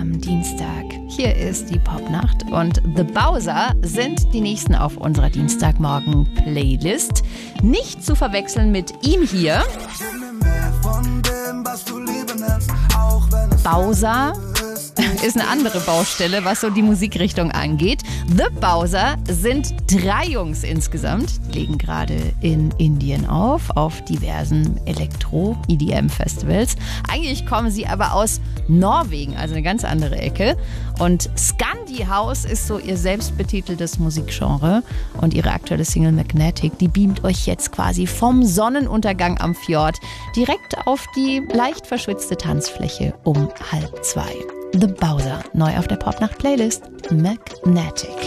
am Dienstag. Hier ist die Popnacht und The Bowser sind die nächsten auf unserer Dienstagmorgen-Playlist. Nicht zu verwechseln mit ihm hier. Bowser ist eine andere Baustelle, was so die Musikrichtung angeht. The Bowser sind 3 Jungs insgesamt, legen gerade in Indien auf diversen Elektro-EDM-Festivals. Eigentlich kommen sie aber aus Norwegen, also eine ganz andere Ecke. Und Scandi House ist so ihr selbstbetiteltes Musikgenre. Und ihre aktuelle Single Magnetic, die beamt euch jetzt quasi vom Sonnenuntergang am Fjord direkt auf die leicht verschwitzte Tanzfläche um 1:30. The Bowser, neu auf der Popnacht-Playlist Magnetic.